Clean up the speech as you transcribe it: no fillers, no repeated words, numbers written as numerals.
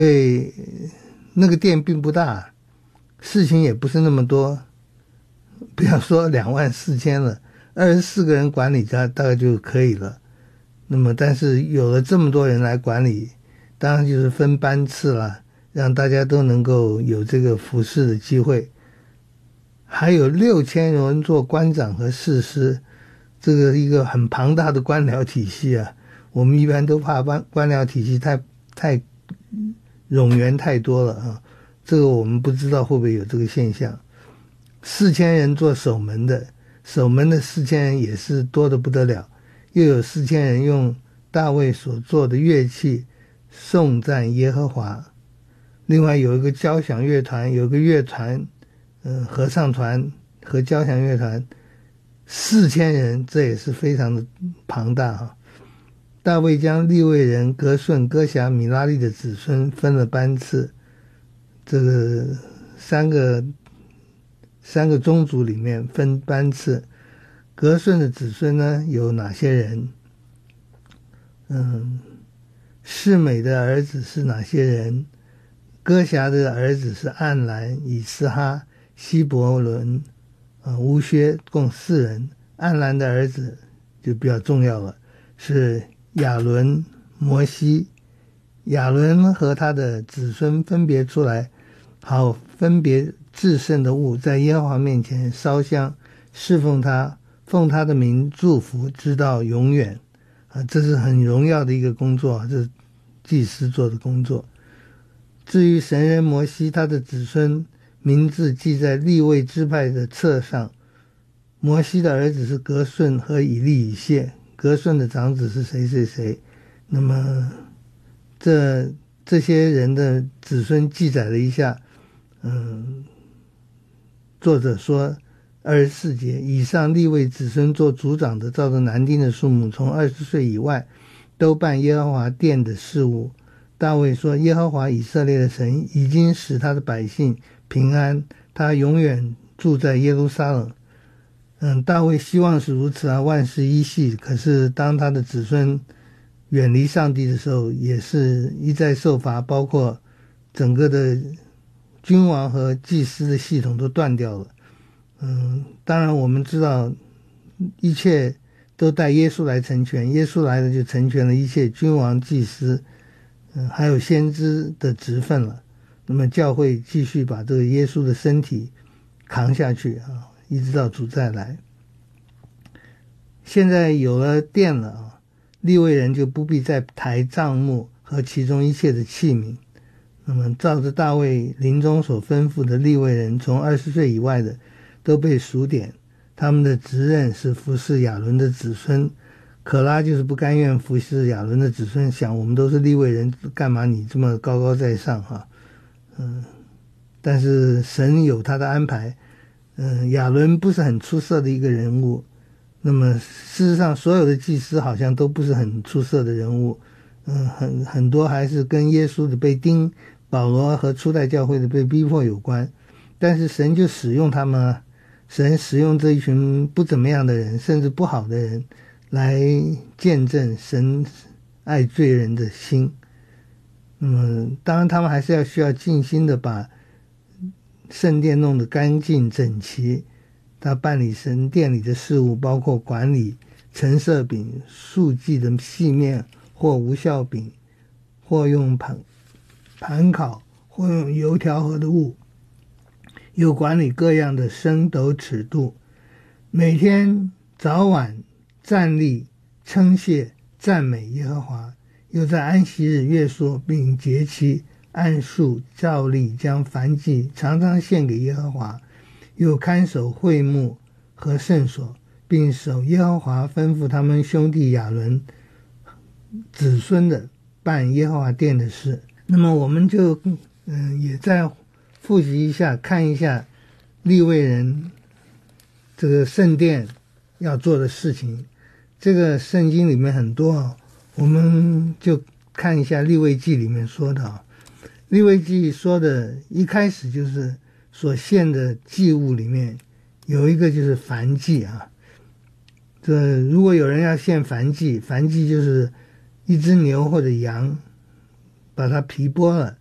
对，那个店并不大，事情也不是那么多，不要说24000了，24个人管理它大概就可以了。那么但是有了这么多人来管理，当然就是分班次啦，让大家都能够有这个服侍的机会。还有6000人做官长和士师，这个一个很庞大的官僚体系啊。我们一般都怕官僚体系太冗员太多了啊，这个我们不知道会不会有这个现象。4000人做守门的4000人也是多得不得了，又有4000人用大卫所做的乐器颂赞耶和华。另外有一个交响乐团，有个乐团，合唱团和交响乐团，4000人，这也是非常的庞大哈。大卫将利未人革顺、哥辖、米拉利的子孙分了班次，这个三个宗族里面分班次。革顺的子孙呢有哪些人？示每的儿子是哪些人？哥辖的儿子是暗兰、以斯哈、希伯伦、乌薛，共4人。暗兰的儿子就比较重要了，是亚伦、摩西。亚伦和他的子孙分别出来，好分别至圣的物，在耶和华面前烧香侍奉他，奉他的名祝福，直到永远。这是很荣耀的一个工作，这是祭司做的工作。至于神人摩西，他的子孙名字记在利未支派的册上。摩西的儿子是革顺和以利以谢，革顺的长子是谁谁谁。那么这些人的子孙记载了一下，作者说24节，以上利未子孙做族长的，照着男丁的数目，从20岁以外，都办耶和华殿的事务。大卫说，耶和华以色列的神已经使他的百姓平安，他永远住在耶路撒冷。大卫希望是如此啊，万事依系。可是当他的子孙远离上帝的时候，也是一再受罚，包括整个的君王和祭司的系统都断掉了。当然我们知道一切都带耶稣来成全，耶稣来了就成全了一切君王、祭司，还有先知的职分了。那么教会继续把这个耶稣的身体扛下去啊，一直到主再来。现在有了殿了啊，利未人就不必再抬帐幕和其中一切的器皿。那么照着大卫临终所吩咐的，利未人从20岁以外的都被数点，他们的职任是服侍亚伦的子孙。可拉就是不甘愿服侍亚伦的子孙，想我们都是利未人，干嘛你这么高高在上哈？但是神有他的安排。亚伦不是很出色的一个人物，那么事实上所有的祭司好像都不是很出色的人物，很多还是跟耶稣的被钉、保罗和初代教会的被逼迫有关。但是神就使用他们啊，神使用这一群不怎么样的人，甚至不好的人，来见证神爱罪人的心。当然他们还是需要尽心的把圣殿弄得干净整齐，他办理神殿里的事务，包括管理陈设饼、素祭的细面或无酵饼，或用盘烤，或用油调和的物，又管理各样的升斗尺度，每天早晚站立称谢赞美耶和华，又在安息日约束并节期按数照例将燔祭常常献给耶和华，又看守会幕和圣所，并守耶和华吩咐他们兄弟亚伦子孙的办耶和华殿的事。那么我们就也再复习一下，看一下利未人这个圣殿要做的事情。这个圣经里面很多我们就看一下利未记里面说的利未记说的一开始就是所献的祭物里面有一个就是燔祭啊。这如果有人要献燔祭，燔祭就是一只牛或者羊，把它皮剥了，